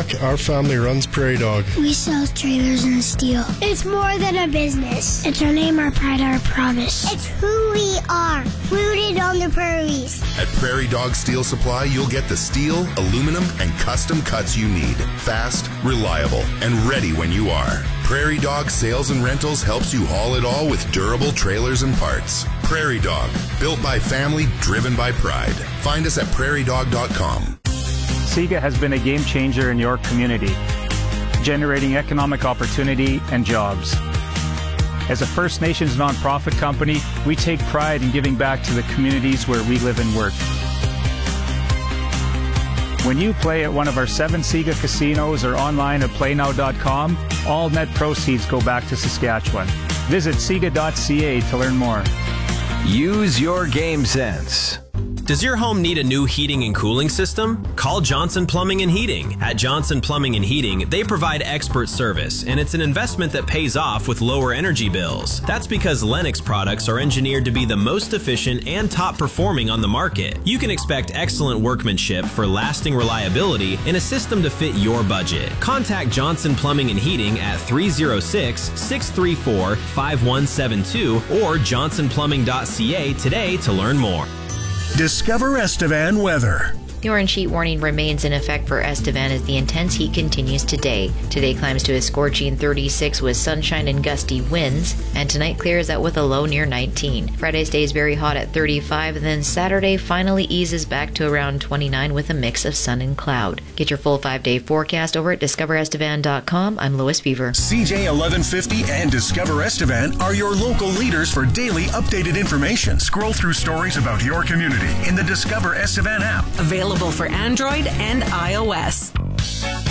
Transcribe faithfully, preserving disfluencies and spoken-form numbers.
Brock. Our family runs Prairie Dog. We sell trailers and steel. It's more than a business. It's our name, our pride, our promise. It's who we are, rooted on the prairies. At Prairie Dog Steel Supply, you'll get the steel, aluminum, and custom cuts you need. Fast, reliable, and ready when you are. Prairie Dog Sales and Rentals helps you haul it all with durable trailers and parts. Prairie Dog, built by family, driven by pride. Find us at prairie dog dot com. SIGA has been a game changer in your community, generating economic opportunity and jobs. As a First Nations nonprofit company, we take pride in giving back to the communities where we live and work. When you play at one of our seven SIGA casinos or online at play now dot com, all net proceeds go back to Saskatchewan. Visit siga dot c a to learn more. Use your game sense. Does your home need a new heating and cooling system? Call Johnson Plumbing and Heating. At Johnson Plumbing and Heating, they provide expert service, and it's an investment that pays off with lower energy bills. That's because Lennox products are engineered to be the most efficient and top performing on the market. You can expect excellent workmanship for lasting reliability in a system to fit your budget. Contact Johnson Plumbing and Heating at three oh six, six three four, five one seven two or johnson plumbing dot c a today to learn more. Discover Estevan weather. The orange heat warning remains in effect for Estevan as the intense heat continues today. Today climbs to a scorching thirty-six with sunshine and gusty winds, and tonight clears out with a low near nineteen. Friday stays very hot at thirty-five, and then Saturday finally eases back to around twenty-nine with a mix of sun and cloud. Get your full five-day forecast over at discover estevan dot com. I'm Lois Fever. C J eleven fifty and Discover Estevan are your local leaders for daily updated information. Scroll through stories about your community in the Discover Estevan app. Available for Android and iOS.